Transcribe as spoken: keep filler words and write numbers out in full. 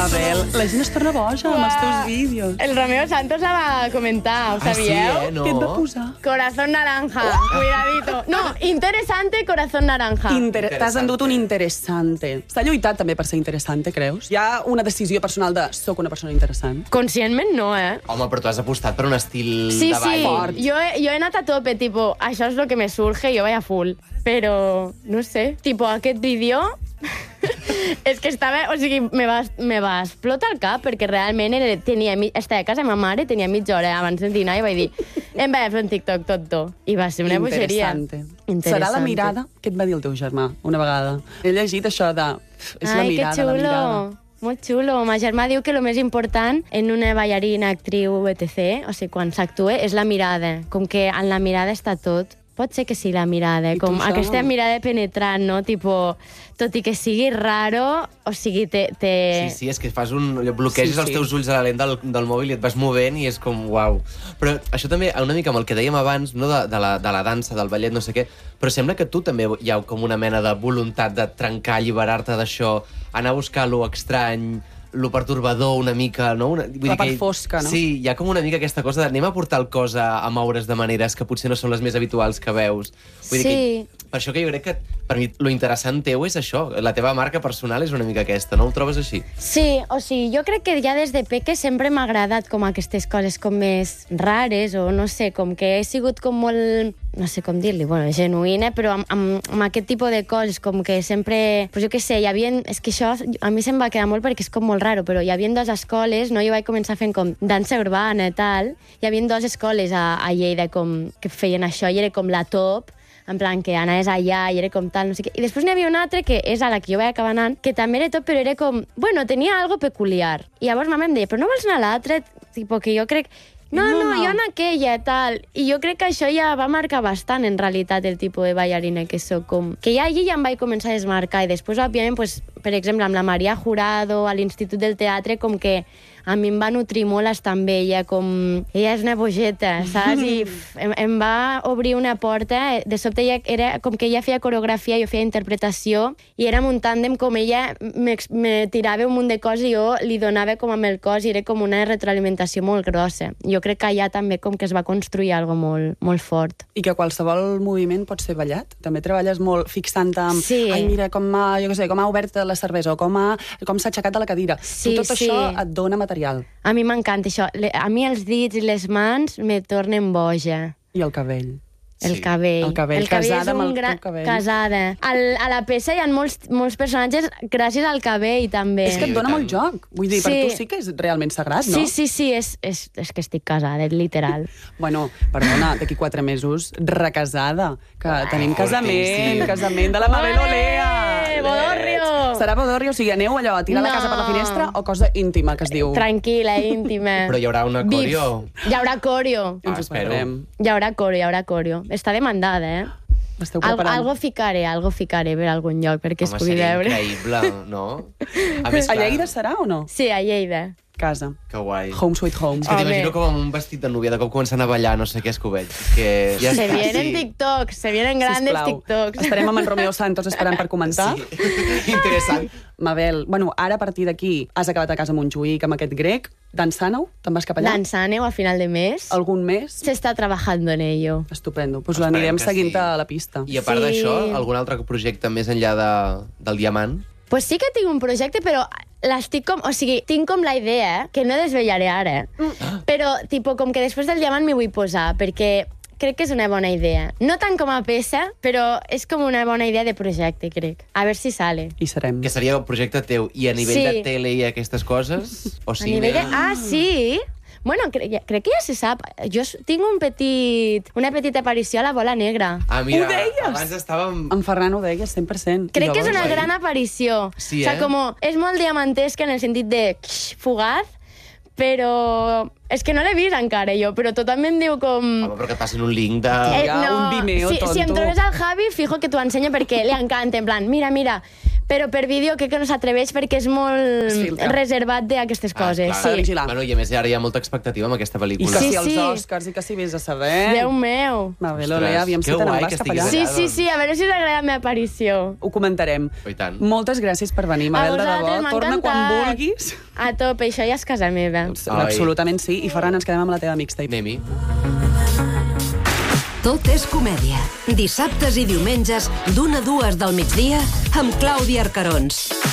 Mabel, la gent es torna boja amb els teus vídeos. El Romeo Santos la va comentar, ho Ah, sí, sabíeu? eh? No. Què et va posar? Corazón naranja, cuidadito. No, interesante, corazón naranja. Inter T'has endut un interessante. S'ha lluitat també per ser interessante, creus? Hi ha una decisió personal de soc una persona interessant? Conscientment no, eh? Home, però tu has apostat per un estil Sí, de ball. sí, fort. yo he, yo he anat a tope, tipo, això és lo que me surge, jo vaig a full. Però, no sé, tipo, aquest vídeo... és que estava... O sigui, me va, me va explotar el cap, perquè realment era, tenia, estava a casa de ma mare, tenia mitja hora abans de dinar, i vaig dir, em vaig a fer un TikTok tot tu. I va ser una bogeria. Interessante. Serà la mirada? Què et va dir el teu germà, una vegada? He llegit això de... És la Ai, mirada, que xulo. la mirada. Molt xulo. Ma germà diu que el més important en una ballarina, actriu, etcètera, o sigui, quan s'actua, és la mirada. Com que en la mirada està tot. Pot ser que sí, la mirada, I tu com això? aquesta mirada penetrant, no? Tipo, tot i que sigui raro, o sigui, te... te... Sí, sí, és que fas un... bloqueges Sí, sí. els teus ulls a la lent del, del mòbil i et vas movent i és com, uau. Però això també, una mica amb el que dèiem abans, no, de, de, la, de la dansa, del ballet, no sé què, però sembla que tu també hi ha com una mena de voluntat de trencar, alliberar-te d'això, anar a buscar lo estrany, lo pertorbador una mica, no? Una, vull La dir que, part fosca, no? Sí, hi ha com una mica aquesta cosa de anem a portar el cos a, a moure's de maneres que potser no són les més habituals que veus. Vull dir Sí. que, per això que jo crec que, per mi, lo interessant teu és això. La teva marca personal és una mica aquesta, no ho trobes així? Sí, o sigui, jo crec que ja des de peque sempre m'ha agradat com aquestes coses com més rares, o no sé, com que he sigut com molt, no sé com dir-li, bueno, genuïna, però amb, amb, amb aquest tipus de coses, com que sempre, pues jo què sé, hi havia, és que això a mi se'm va quedar molt perquè és com molt raro, però hi havia dues escoles, no? Jo vaig començar fent com dansa urbana i tal, hi havia dues escoles a, a Lleida com, que feien això, i era com la top, en plan que anaves allà i era com tal, no sé què. I després n'hi havia una altra que és a la que jo vaig acabar anant, que també era tot, però era com... Bueno, tenia algo peculiar. I llavors ma mare em deia, però no vols anar a l'altra? Tipo que jo crec... No, no, no, jo en aquella, tal. I jo crec que això ja va marcar bastant, en realitat, el tipus de ballarina que sóc. Com... Que ja allí ja em vaig començar a desmarcar. I després, òbviament, pues, per exemple, amb la Maria Jurado, a l'Institut del Teatre, com que a mi em va nutrir molt estar amb ella, com... Ella és una bogeta, saps? I pff, em, em va obrir una porta. De sobte ella era com que ella feia coreografia, jo feia interpretació, i érem un tàndem com ella me, me tirava un munt de coses i jo li donava com amb el cos, i era com una retroalimentació molt grossa. Jo crec que allà també com que es va construir algo molt, molt fort. I que qualsevol moviment pot ser ballat? També treballes molt fixant-te amb... Sí. Ai, mira, com ha, jo què sé, com ha obert la cervesa, o com ha, com s'ha aixecat de la cadira. Sí, tu tot sí. això et dona material. A mi m'encanta això. Le- A mi els dits i les mans me tornen boja. I el cabell. El Sí. cabell. El cabell, el cabell casada és amb un el gran... teu cabell. Casada. Al, a la peça hi ha molts, molts personatges gràcies al cabell, també. És que et dona tant. molt joc. Vull dir, Sí. per tu sí que és realment sagrat, no? Sí, sí, sí, és, és, és que estic casada, literal. Bueno, perdona, d'aquí quatre mesos, recasada, que Ah, tenim casament, sí. casament de la Mabel Olea. Ole, Bodorrio! Serà Bodorrio, o sigui, aneu allò a tirar la No. casa per la finestra o cosa íntima, que es diu? Tranquil·la, íntima. Però hi haurà una Beef. coreo. Hi haurà coreo. Ah, Ens ho espero. esperem. Hi haurà coreo, hi haurà coreo. Està demandada, eh? Esteu Algo, preparant? algo ficaré, algo ficaré per algun lloc perquè es Home, pugui seria veure. increïble, no? A més, A clar, Lleida serà o no? Sí, a Lleida. Casa. que guai. Home sweet home. És que t'imagino Home. com amb un vestit de núvia, de cop començant a ballar, no sé què és que ho veig. És que ja Se està, vienen sí. TikToks, se vienen grandes Sisplau. TikToks. Estarem amb en Romeo Santos esperant per comentar. Sí. Interessant. Mabel, bueno, ara a partir d'aquí has acabat a casa a Montjuïc amb aquest grec. Dansant-ho? Te'n vas cap allà? Dansant-ho a final de mes. Algun mes? Se está trabajando en ello. Estupendo. Doncs pues Esperem l'anirem que seguint sí. a la pista. I a part Sí. d'això, algun altre projecte més enllà de, del diamant? Pues sí que tinc un projecte, però l'estic com... O sigui, tinc com la idea, que no desvetllaré ara, però tipo, com que després del diamant m'hi vull posar, perquè crec que és una bona idea. No tant com a peça, però és com una bona idea de projecte, crec. A veure si sale. I serem. Que seria el projecte teu. I a nivell Sí. de tele i aquestes coses? O A cine? nivell de... Ah, sí? Bueno, cre ja, crec que ja se sap. Jo s- tinc un petit, una petita aparició a la Bola Negra. Ah, mira, Ho deies? abans estàvem... En Ferran ho deia cent per cent. Crec I que és una llavors, gran aparició. Sí, o sea, eh? como, és molt diamantesca en el sentit de fugaz, però és que no l'he vist encara jo, però tothom em diu com... Home, però que et passin un link de... Eh, un Vimeo, si, si em tonto. trobes al Javi, fijo que t'ho ensenyo perquè li encanta, en plan, mira, mira, però per vídeo crec que no s'atreveix perquè és molt filtra. reservat d'aquestes coses. Ah, S'ha de sí. vigilar. Bueno, I a més, ara hi ha molta expectativa amb aquesta I pel·lícula. que Sí, si els sí. Oscars i que si vés a saber... Déu meu. Mabel Ostres, Olea, aviam que si te guai n'en que vas cap estiguis allà. Sí, allà, sí, doncs. sí, a veure si us agrada la meva aparició. Ho comentarem. Oh, i tant. Moltes gràcies per venir, Mabel, de vosaltres, debò. m'ha Torna quan encantat. vulguis. A tope, això ja és casa meva. Absolutament sí. I Ferran, ens quedem amb la teva mixtape. Anem-hi. Tot és comèdia. Dissabtes i diumenges, d'una a dues del migdia, amb Clàudia Arcarons.